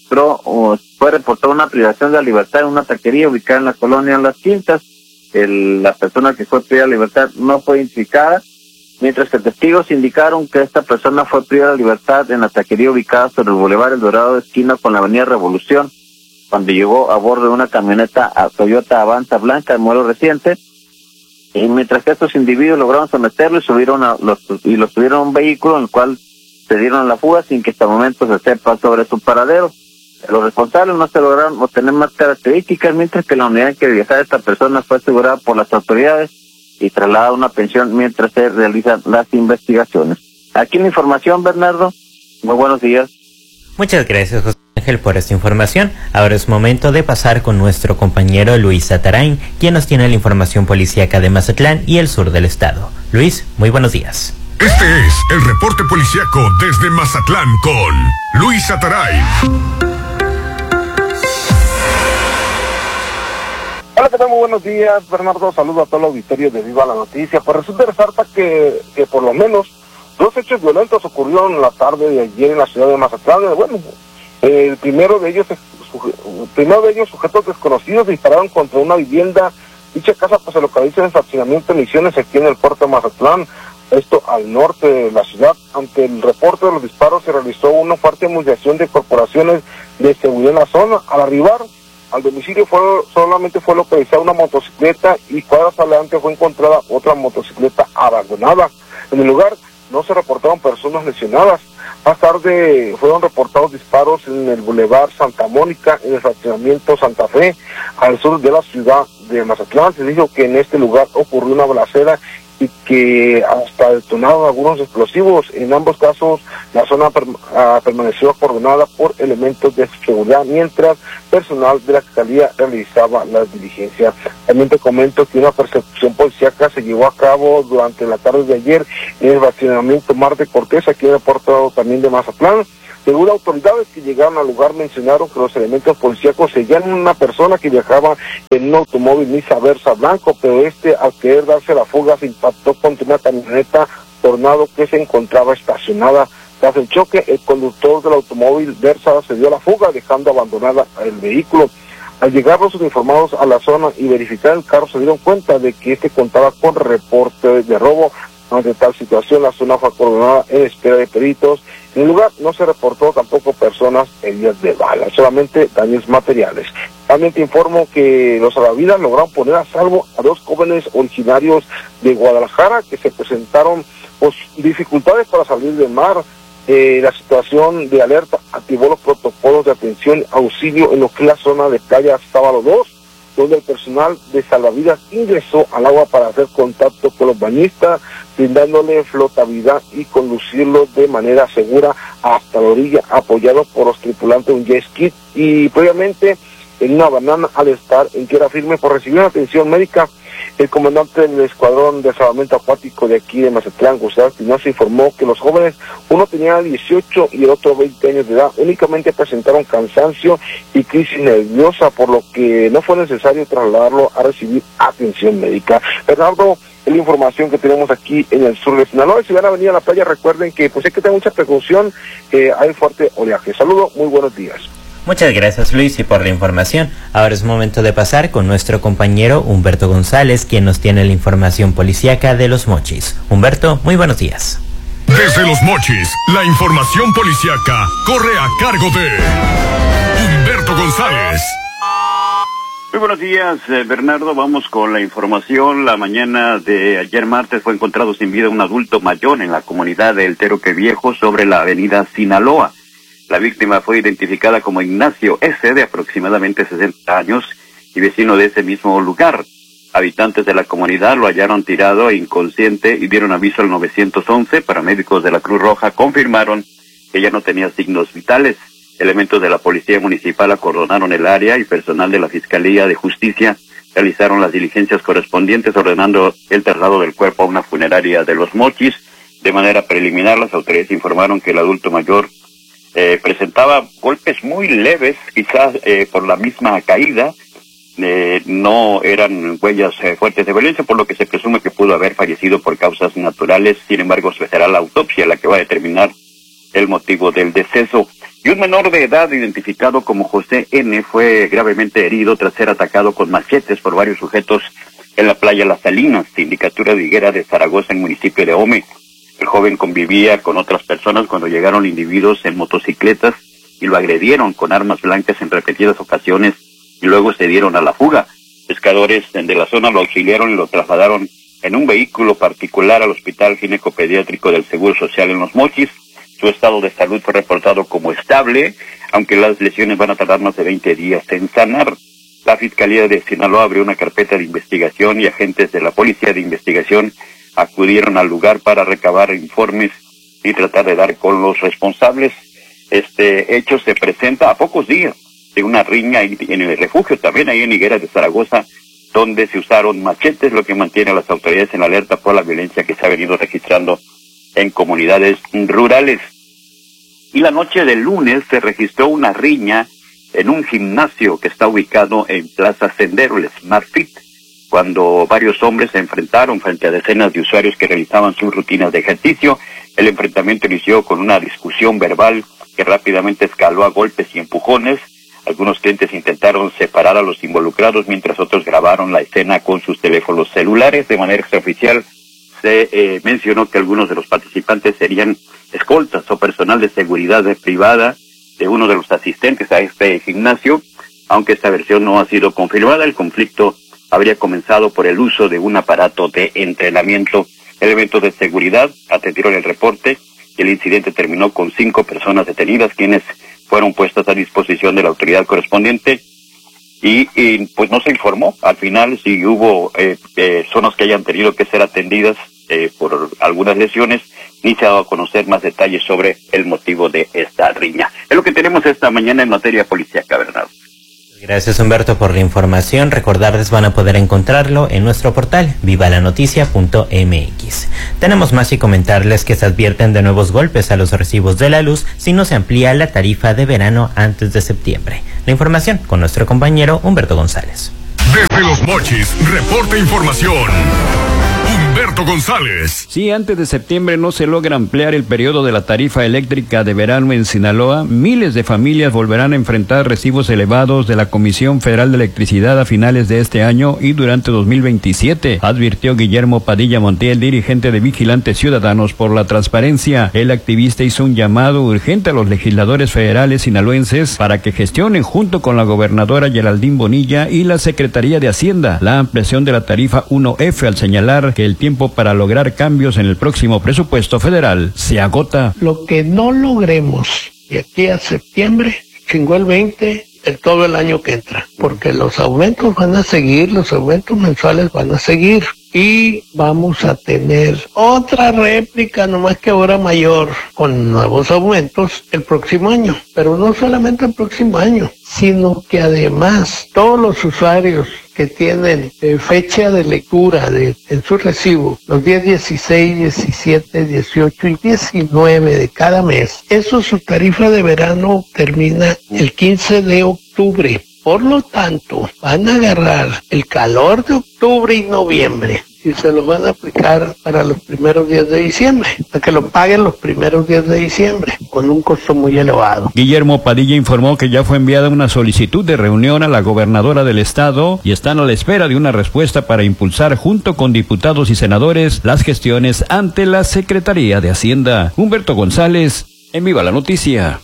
fue reportada una privación de la libertad en una taquería ubicada en la colonia Las Quintas. La persona que fue privada de libertad no fue identificada, mientras que testigos indicaron que esta persona fue privada de libertad en la taquería ubicada sobre el Boulevard El Dorado, esquina con la avenida Revolución, cuando llegó a bordo de una camioneta Toyota Avanza blanca de modelo reciente, y mientras que estos individuos lograron someterlo y los subieron a un vehículo en el cual se dieron a la fuga sin que hasta el momento se sepa sobre su paradero. Los responsables no se lograron obtener más características, mientras que la unidad en que viajaba esta persona fue asegurada por las autoridades y trasladada a una pensión mientras se realizan las investigaciones. Aquí la información, Bernardo. Muy buenos días. Muchas gracias, José Ángel, por esta información. Ahora es momento de pasar con nuestro compañero Luis Atarain, quien nos tiene la información policíaca de Mazatlán y el sur del estado. Luis, muy buenos días. Este es el reporte policíaco desde Mazatlán con Luis Atarain. Hola, ¿qué tal? Muy buenos días, Bernardo. Saludo a todo el auditorio de Viva la Noticia. Pues resulta resalta que por lo menos 2 hechos violentos ocurrieron la tarde de ayer en la ciudad de Mazatlán. Bueno, el primero de ellos sujetos desconocidos dispararon contra una vivienda. Dicha casa pues se localiza en el fraccionamiento de Misiones, aquí en el puerto de Mazatlán, esto al norte de la ciudad. Ante el reporte de los disparos se realizó una fuerte movilización de corporaciones de seguridad en la zona. Al arribar al domicilio solamente fue localizada una motocicleta y cuadras adelante fue encontrada otra motocicleta abandonada. En el lugar no se reportaron personas lesionadas. Más tarde fueron reportados disparos en el Boulevard Santa Mónica, en el fraccionamiento Santa Fe, al sur de la ciudad de Mazatlán. Se dijo que en este lugar ocurrió una balacera y que hasta detonaron algunos explosivos. En ambos casos la zona permaneció acordonada por elementos de seguridad mientras personal de la Fiscalía realizaba las diligencias. También te comento que una persecución policíaca se llevó a cabo durante la tarde de ayer en el fraccionamiento Mar de Cortés, aquí en el puerto también de Mazatlán. Según autoridades que llegaron al lugar mencionaron que los elementos policíacos seguían una persona que viajaba en un automóvil Nissan Versa blanco, pero al querer darse la fuga se impactó contra una camioneta Tornado que se encontraba estacionada. Tras el choque, el conductor del automóvil Versa se dio a la fuga, dejando abandonada el vehículo. Al llegar los uniformados a la zona y verificar el carro, se dieron cuenta de que contaba con reporte de robo. Ante tal situación, la zona fue acordonada en espera de peritos. En el lugar no se reportó tampoco personas heridas de bala, solamente daños materiales. También te informo que los salvavidas lograron poner a salvo a 2 jóvenes originarios de Guadalajara que se presentaron dificultades para salir del mar. La situación de alerta activó los protocolos de atención y auxilio en lo que es la zona de playa Sábalo 2, donde el personal de salvavidas ingresó al agua para hacer contacto con los bañistas, brindándole flotabilidad y conducirlos de manera segura hasta la orilla, apoyados por los tripulantes de un jet ski y previamente en una banana al estar en tierra firme por recibir atención médica. El comandante del escuadrón de salvamento acuático de aquí de Mazatlán, Gustavo Espinosa, informó que los jóvenes, uno tenía 18 y el otro 20 años de edad, únicamente presentaron cansancio y crisis nerviosa, por lo que no fue necesario trasladarlo a recibir atención médica. Bernardo, es la información que tenemos aquí en el sur de Sinaloa. Si van a venir a la playa, recuerden que pues hay que tener mucha precaución, hay fuerte oleaje. Saludos, muy buenos días. Muchas gracias, Luis, y por la información. Ahora es momento de pasar con nuestro compañero Humberto González, quien nos tiene la información policíaca de Los Mochis. Humberto, muy buenos días. Desde Los Mochis, la información policíaca corre a cargo de Humberto González. Muy buenos días, Bernardo. Vamos con la información. La mañana de ayer martes fue encontrado sin vida un adulto mayor en la comunidad de El Teroque Viejo sobre la avenida Sinaloa. La víctima fue identificada como Ignacio S., de aproximadamente 60 años y vecino de ese mismo lugar. Habitantes de la comunidad lo hallaron tirado e inconsciente y dieron aviso al 911. Paramédicos de la Cruz Roja confirmaron que ya no tenía signos vitales. Elementos de la Policía Municipal acordonaron el área y personal de la Fiscalía de Justicia realizaron las diligencias correspondientes, ordenando el traslado del cuerpo a una funeraria de Los Mochis. De manera preliminar, las autoridades informaron que el adulto mayor presentaba golpes muy leves, quizás por la misma caída. No eran huellas fuertes de violencia, por lo que se presume que pudo haber fallecido por causas naturales. Sin embargo, se será la autopsia la que va a determinar el motivo del deceso. Y un menor de edad identificado como José N. fue gravemente herido tras ser atacado con machetes por varios sujetos en la playa Las Salinas, sindicatura de Higuera de Zaragoza, en el municipio de Ome. El joven convivía con otras personas cuando llegaron individuos en motocicletas y lo agredieron con armas blancas en repetidas ocasiones y luego se dieron a la fuga. Pescadores de la zona lo auxiliaron y lo trasladaron en un vehículo particular al Hospital Ginecopediátrico del Seguro Social en Los Mochis. Su estado de salud fue reportado como estable, aunque las lesiones van a tardar más de 20 días en sanar. La Fiscalía de Sinaloa abrió una carpeta de investigación y agentes de la Policía de Investigación acudieron al lugar para recabar informes y tratar de dar con los responsables. Este hecho se presenta a pocos días de una riña en el refugio, también ahí en Higuera de Zaragoza, donde se usaron machetes, lo que mantiene a las autoridades en alerta por la violencia que se ha venido registrando en comunidades rurales. Y la noche del lunes se registró una riña en un gimnasio que está ubicado en Plaza Sendero, el Smart Fit, cuando varios hombres se enfrentaron frente a decenas de usuarios que realizaban sus rutinas de ejercicio. El enfrentamiento inició con una discusión verbal que rápidamente escaló a golpes y empujones. Algunos clientes intentaron separar a los involucrados, mientras otros grabaron la escena con sus teléfonos celulares. De manera extraoficial se mencionó que algunos de los participantes serían escoltas o personal de seguridad privada de uno de los asistentes a este gimnasio. Aunque esta versión no ha sido confirmada, el conflicto habría comenzado por el uso de un aparato de entrenamiento. Elementos de seguridad atendieron el reporte y el incidente terminó con 5 personas detenidas, quienes fueron puestas a disposición de la autoridad correspondiente y pues no se informó al final si hubo zonas que hayan tenido que ser atendidas por algunas lesiones, ni se ha dado a conocer más detalles sobre el motivo de esta riña. Es lo que tenemos esta mañana en materia policíaca, Bernardo. Gracias, Humberto, por la información. Recordarles, van a poder encontrarlo en nuestro portal vivalanoticia.mx. Tenemos más y comentarles que se advierten de nuevos golpes a los recibos de la luz si no se amplía la tarifa de verano antes de septiembre. La información con nuestro compañero Humberto González. Desde Los Mochis, reporta información Humberto González. Si antes de septiembre no se logra ampliar el periodo de la tarifa eléctrica de verano en Sinaloa, miles de familias volverán a enfrentar recibos elevados de la Comisión Federal de Electricidad a finales de este año y durante 2027, advirtió Guillermo Padilla Montiel, dirigente de Vigilantes Ciudadanos por la Transparencia. El activista hizo un llamado urgente a los legisladores federales sinaloenses para que gestionen junto con la gobernadora Geraldine Bonilla y la Secretaría de Hacienda la ampliación de la tarifa 1F, al señalar que el tiempo para lograr cambios en el próximo presupuesto federal se agota. Lo que no logremos de aquí a septiembre, chingó el 20, todo el año que entra, porque los aumentos van a seguir, los aumentos mensuales van a seguir, y vamos a tener otra réplica, nomás que ahora mayor, con nuevos aumentos el próximo año, pero no solamente el próximo año, sino que además todos los usuarios que tienen fecha de lectura en su recibo, los días 16, 17, 18 y 19 de cada mes, su tarifa de verano termina el 15 de octubre. Por lo tanto, van a agarrar el calor de octubre y noviembre y se lo van a aplicar para los primeros días de diciembre, para que lo paguen los primeros días de diciembre, con un costo muy elevado. Guillermo Padilla informó que ya fue enviada una solicitud de reunión a la gobernadora del estado y están a la espera de una respuesta para impulsar junto con diputados y senadores las gestiones ante la Secretaría de Hacienda. Humberto González, en Viva la Noticia.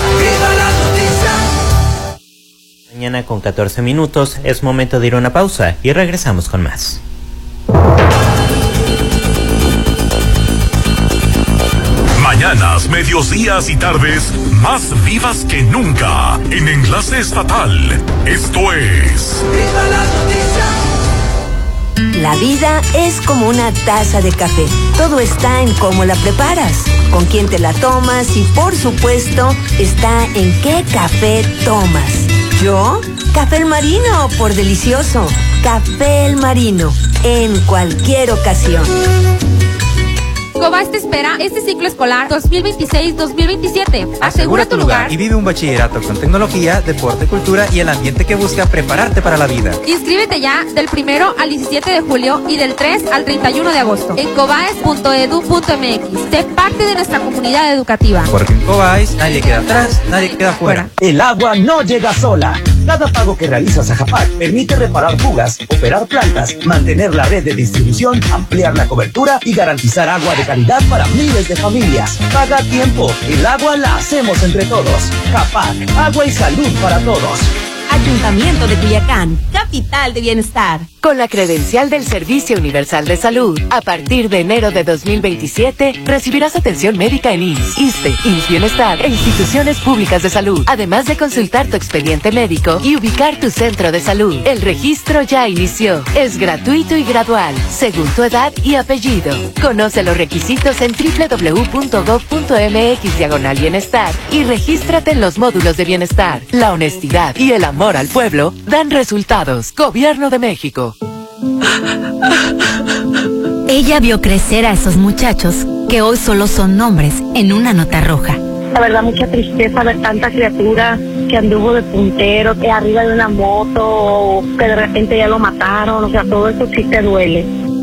Mañana con 14 minutos, es momento de ir a una pausa y regresamos con más. Mañanas, mediodías y tardes más vivas que nunca en Enlace Estatal. Esto es Viva la Noticia. La vida es como una taza de café. Todo está en cómo la preparas, con quién te la tomas y, por supuesto, está en qué café tomas. ¿Yo? Café El Marino, por delicioso. Café El Marino, en cualquier ocasión. Cobás te espera este ciclo escolar 2026-2027. Asegura tu lugar y vive un bachillerato con tecnología, deporte, cultura y el ambiente que busca prepararte para la vida. Inscríbete ya del 1 al 17 de julio y del 3 al 31 de agosto en cobaes.edu.mx. Sé parte de nuestra comunidad educativa. Porque en Cobáis nadie queda atrás, nadie queda fuera. El agua no llega sola. Cada pago que realizas a Japac permite reparar fugas, operar plantas, mantener la red de distribución, ampliar la cobertura y garantizar agua de calidad para miles de familias. Paga a tiempo. El agua la hacemos entre todos. Japac, agua y salud para todos. Ayuntamiento de Culiacán, capital de bienestar. Con la credencial del Servicio Universal de Salud, a partir de enero de 2027, recibirás atención médica en IMSS, ISSSTE, IMSS Bienestar e instituciones públicas de salud, además de consultar tu expediente médico y ubicar tu centro de salud. El registro ya inició. Es gratuito y gradual, según tu edad y apellido. Conoce los requisitos en www.gov.mx/bienestar y regístrate en los módulos de bienestar. La honestidad y el amor al pueblo dan resultados. Gobierno de México. Ella vio crecer a esos muchachos que hoy solo son nombres en una nota roja. La verdad, mucha tristeza ver tanta criatura que anduvo de puntero, que arriba de una moto, o que de repente ya lo mataron, o sea, todo eso sí te duele.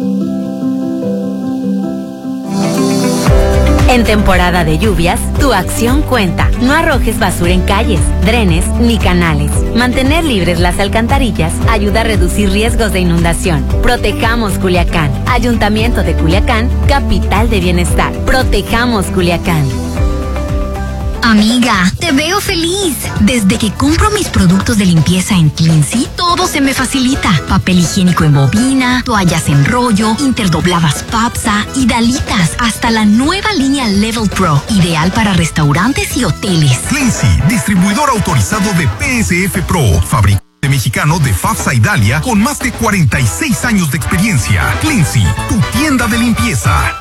En temporada de lluvias, tu acción cuenta. No arrojes basura en calles, drenes ni canales. Mantener libres las alcantarillas ayuda a reducir riesgos de inundación. Protejamos Culiacán. Ayuntamiento de Culiacán, capital de bienestar. Protejamos Culiacán. Amiga, te veo feliz. Desde que compro mis productos de limpieza en Cleansy, todo se me facilita. Papel higiénico en bobina, toallas en rollo, interdobladas Fapsa y Dalitas, hasta la nueva línea Level Pro, ideal para restaurantes y hoteles. Cleansy, distribuidor autorizado de PSF Pro, fabricante mexicano de FAFSA Italia con más de 46 años de experiencia. Cleansy, tu tienda de limpieza.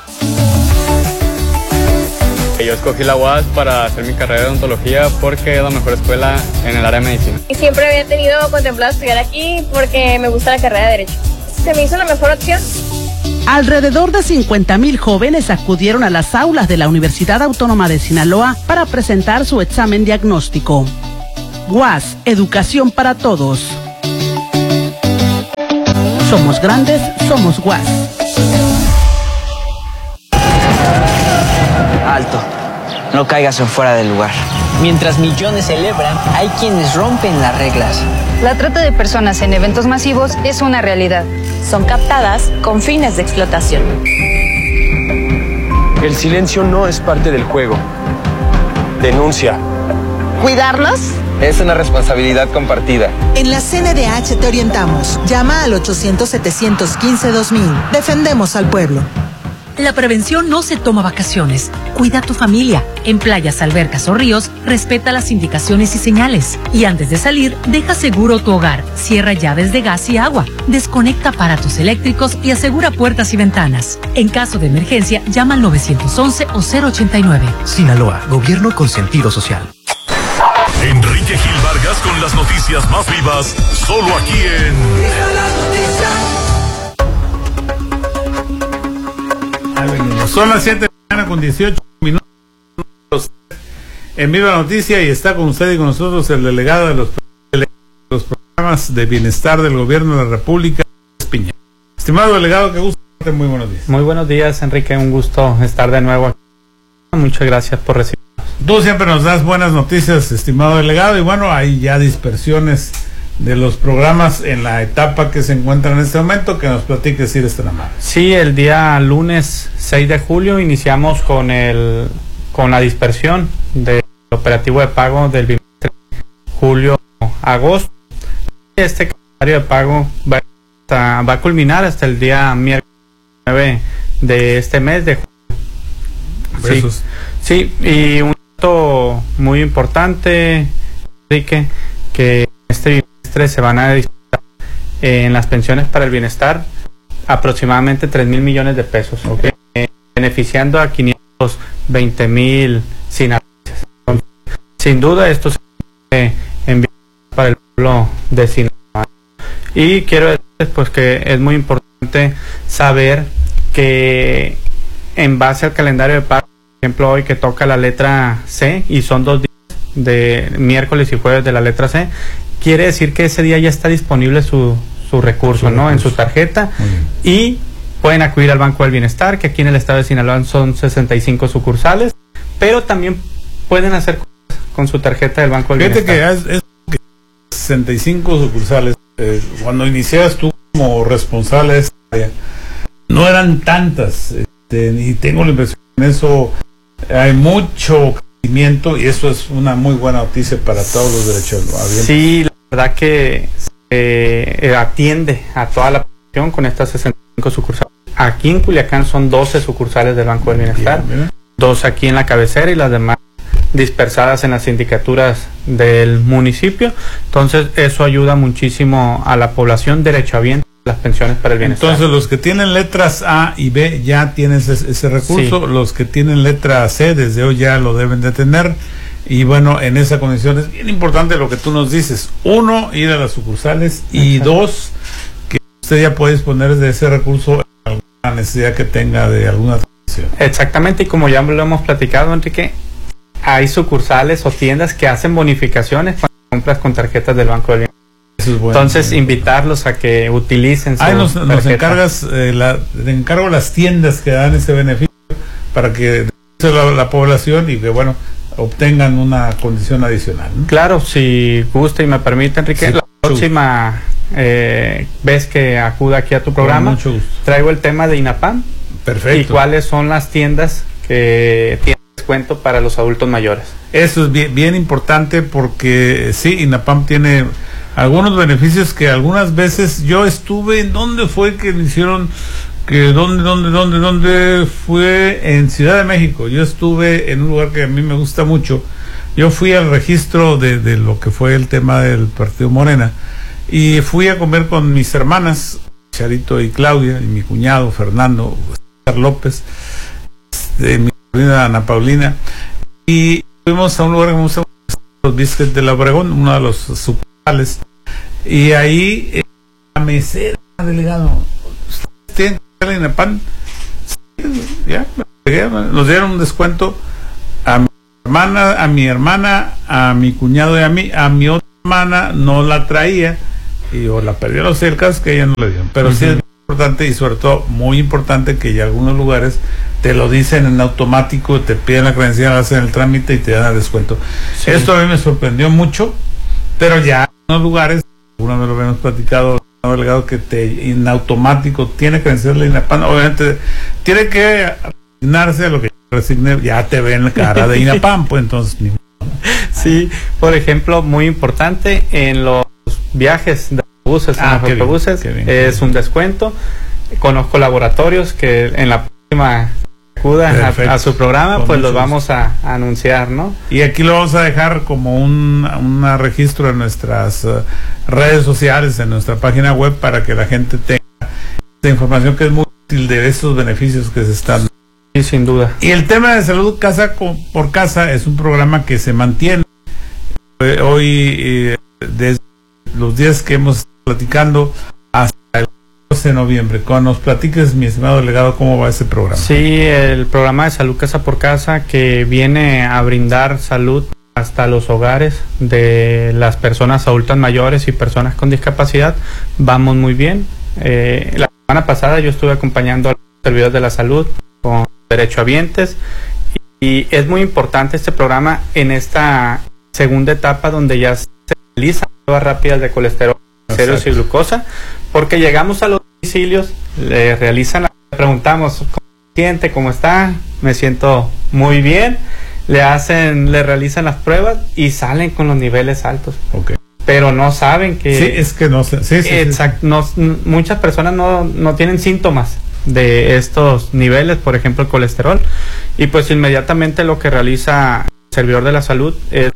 Yo escogí la UAS para hacer mi carrera de odontología porque es la mejor escuela en el área de medicina. Y siempre había tenido contemplado estudiar aquí porque me gusta la carrera de Derecho. Se me hizo la mejor opción. Alrededor de 50,000 jóvenes acudieron a las aulas de la Universidad Autónoma de Sinaloa para presentar su examen diagnóstico. UAS, educación para todos. Somos grandes, somos UAS. Alto, no caigas en fuera del lugar. Mientras millones celebran, hay quienes rompen las reglas. La trata de personas en eventos masivos es una realidad. Son captadas con fines de explotación. El silencio no es parte del juego. Denuncia. ¿Cuidarnos? Es una responsabilidad compartida. En la CNDH te orientamos. Llama al 800-715-2000. Defendemos al pueblo. La prevención no se toma vacaciones. Cuida a tu familia. En playas, albercas o ríos, respeta las indicaciones y señales. Y antes de salir, deja seguro tu hogar. Cierra llaves de gas y agua. Desconecta aparatos eléctricos y asegura puertas y ventanas. En caso de emergencia, llama al 911 o 089. Sinaloa, gobierno con sentido social. Enrique Gil Vargas con las noticias más vivas, solo aquí en... Son las 7 de la mañana con 18 minutos en Viva la Noticia, y está con usted y con nosotros el delegado de los programas de bienestar del gobierno de la República, Piña. Estimado delegado, qué gusto. Muy buenos días. Muy buenos días, Enrique, un gusto estar de nuevo aquí. Muchas gracias por recibirnos. Tú siempre nos das buenas noticias, estimado delegado, y bueno, hay ya dispersiones de los programas en la etapa que se encuentra en este momento. Que nos platique, Sir Estramar. Sí, el día lunes 6 de julio iniciamos con la dispersión del operativo de pago del bimestre julio-agosto. Este calendario de pago va a culminar hasta el día miércoles 9 de este mes de julio. Sí, y un dato muy importante, Enrique, que este bimestre se van a disputar en las pensiones para el bienestar aproximadamente 3,000 millones de pesos, okay, beneficiando a 520,000 sinaloenses. Sin duda esto se envía para el pueblo de Sinaloa. Y quiero decirles pues que es muy importante saber que en base al calendario de pago, por ejemplo, hoy que toca la letra C y son 2 días de miércoles y jueves de la letra C, quiere decir que ese día ya está disponible su recurso, ¿no? En su tarjeta, y pueden acudir al Banco del Bienestar, que aquí en el estado de Sinaloa son 65 sucursales, pero también pueden hacer con su tarjeta del Banco del Bienestar. Fíjate que 65 sucursales, cuando inicias tú como responsable de esta área, no eran tantas, y tengo la impresión que en eso hay mucho crecimiento, y eso es una muy buena noticia para todos los derechohabientes. Sí, la verdad que atiende a toda la población con estas 65 sucursales. Aquí en Culiacán son 12 sucursales del Banco del Bienestar, 2 aquí en la cabecera y las demás dispersadas en las sindicaturas del municipio. Entonces eso ayuda muchísimo a la población derechohabiente las pensiones para el bienestar. Entonces los que tienen letras A y B ya tienen ese recurso, sí. Los que tienen letra C desde hoy ya lo deben de tener. Y bueno, en esa condición es bien importante lo que tú nos dices. 1, ir a las sucursales, y 2, que usted ya puede disponer de ese recurso en alguna necesidad que tenga de alguna transacción. Exactamente, y como ya lo hemos platicado, Enrique, hay sucursales o tiendas que hacen bonificaciones cuando compras con tarjetas del Banco del Bienestar. Eso es bueno. Entonces, invitarlos a que utilicen su nos encargas, te encargo las tiendas que dan ese beneficio para que la población y que bueno obtengan una condición adicional, ¿no? Claro, si gusta y me permite, Enrique, sí, la próxima vez que acuda aquí a tu programa, traigo el tema de INAPAM. Perfecto. Y cuáles son las tiendas que tienen descuento para los adultos mayores. Eso es bien importante, porque sí, INAPAM tiene algunos beneficios que algunas veces yo estuve, ¿dónde fue que me hicieron? ¿Dónde fue? En Ciudad de México. Yo estuve en un lugar que a mí me gusta mucho. Yo fui al registro de lo que fue el tema del Partido Morena, y fui a comer con mis hermanas, Charito y Claudia, y mi cuñado Fernando López, mi sobrina Ana Paulina, y fuimos a un lugar que me gusta, los biscuits de la Obregón, uno de los sucursales, y ahí la mesera, delegado, ¿ustedes tienen que darle INAPAM? Sí, ya, nos dieron un descuento a mi hermana, a mi cuñado y a mi otra hermana no la traía, y o la perdió, no sé, el caso es que ella no le dieron, pero sí es importante, y sobre todo muy importante, que ya algunos lugares te lo dicen en automático, te piden la credencial, hacen el trámite y te dan el descuento. Sí. Esto a mí me sorprendió mucho, pero ya en algunos lugares, alguna vez lo habíamos platicado, delegado, que en automático tiene credencial de INAPAM, obviamente tiene que asignarse a lo que resigne, ya te ven la cara de INAPAM, pues entonces ni... Sí, por ejemplo, muy importante en los viajes de autobuses, autobuses bien, es un descuento. Conozco laboratorios que en la próxima acuda a su programa, con pues los vamos a anunciar, ¿no? Y aquí lo vamos a dejar como un registro en nuestras redes sociales, en nuestra página web, para que la gente tenga esta información que es muy útil de esos beneficios que se están. Sí, sin duda. Y el tema de salud casa por casa es un programa que se mantiene hoy desde los días que hemos estado platicando hasta el 12 de noviembre. Cuando nos platiques, mi estimado delegado, cómo va ese programa. Sí, el programa de salud casa por casa, que viene a brindar salud hasta los hogares de las personas adultas mayores y personas con discapacidad, vamos muy bien. La semana pasada yo estuve acompañando a los servidores de la salud con derechohabientes, y es muy importante este programa en esta segunda etapa, donde ya se realizan pruebas rápidas de colesterol, triglicéridos y glucosa, porque llegamos a los domicilios, le preguntamos ¿cómo se siente? ¿Cómo está? Me siento muy bien. Le realizan las pruebas y salen con los niveles altos. Okay. Pero no saben que... Sí, es que no sé. Sí, exacto. Sí. No, muchas personas no tienen síntomas de estos niveles, por ejemplo el colesterol, y pues inmediatamente lo que realiza el servidor de la salud es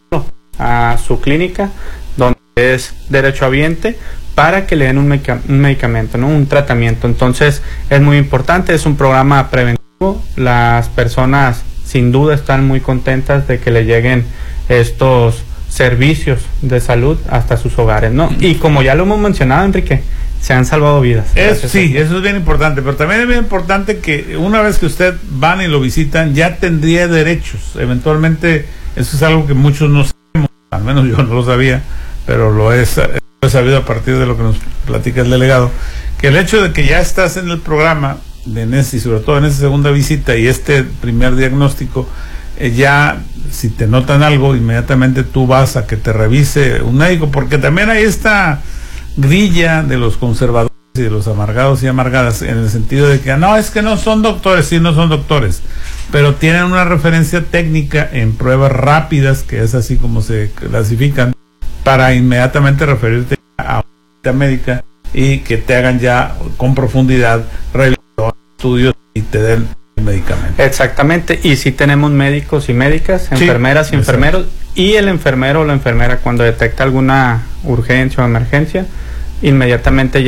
a su clínica, donde es derechohabiente, para que le den un medicamento, ¿no? Un tratamiento. Entonces es muy importante, es un programa preventivo. Las personas sin duda están muy contentas de que le lleguen estos servicios de salud hasta sus hogares, ¿no? Y como ya lo hemos mencionado, Enrique, se han salvado vidas. Sí, eso es bien importante, pero también es bien importante que una vez que usted van y lo visitan, ya tendría derechos. Eventualmente, eso es algo que muchos no sabemos, al menos yo no lo sabía, pero lo he sabido a partir de lo que nos platica el delegado, que el hecho de que ya estás en el programa, y sobre todo en esa segunda visita y este primer diagnóstico, ya si te notan algo, inmediatamente tú vas a que te revise un médico, porque también hay esta grilla de los conservadores y de los amargados y amargadas, en el sentido de que no, es que no son doctores. Sí, no son doctores, pero tienen una referencia técnica en pruebas rápidas, que es así como se clasifican, para inmediatamente referirte a una médica y que te hagan ya con profundidad estudios y te den el medicamento. Exactamente, y si tenemos médicos y médicas, enfermeras y enfermeros, y el enfermero o la enfermera, cuando detecta alguna urgencia o emergencia, inmediatamente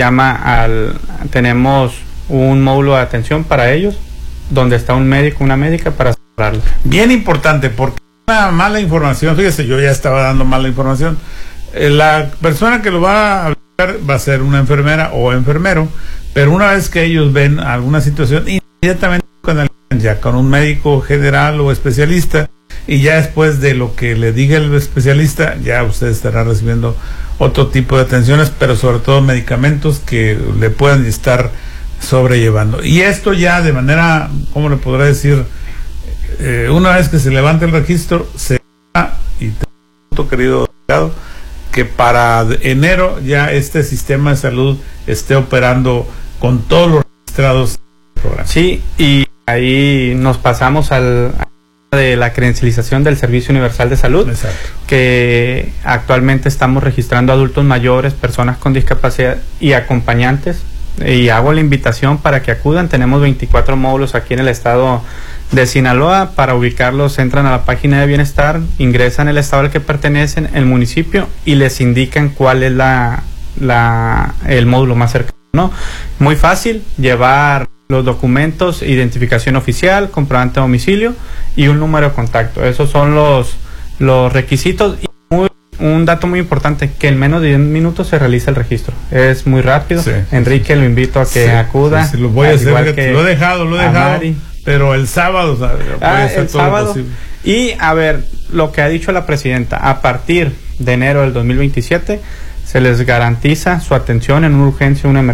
tenemos un módulo de atención para ellos, donde está un médico, una médica para asesorarlos. Bien importante, porque una mala información, fíjese, yo ya estaba dando mala información. La persona que lo va a aplicar va a ser una enfermera o enfermero, pero una vez que ellos ven alguna situación, inmediatamente con un médico general o especialista, y ya después de lo que le diga el especialista, ya usted estará recibiendo otro tipo de atenciones, pero sobre todo medicamentos que le puedan estar sobrellevando. Y esto ya de manera, ¿cómo le podrá decir? Una vez que se levante el registro, se va, y te pregunto, querido delegado, que para enero ya este sistema de salud esté operando con todos los registrados del programa. Sí, y ahí nos pasamos de la credencialización del Servicio Universal de Salud. Exacto. Que actualmente estamos registrando adultos mayores, personas con discapacidad y acompañantes, y hago la invitación para que acudan. Tenemos 24 módulos aquí en el estado de Sinaloa. Para ubicarlos, entran a la página de bienestar, ingresan el estado al que pertenecen, el municipio, y les indican cuál es la el módulo más cercano, ¿no? Muy fácil, llevar los documentos, identificación oficial, comprobante de domicilio y un número de contacto. Esos son los requisitos. Y un dato muy importante, que en menos de 10 minutos se realiza el registro. Es muy rápido. Sí, Enrique, lo invito a que acuda. Lo voy a hacer, lo he dejado, pero el sábado voy a hacer todo lo posible. Y a ver, lo que ha dicho la presidenta, a partir de enero del 2027 se les garantiza su atención en una urgencia, una emergencia.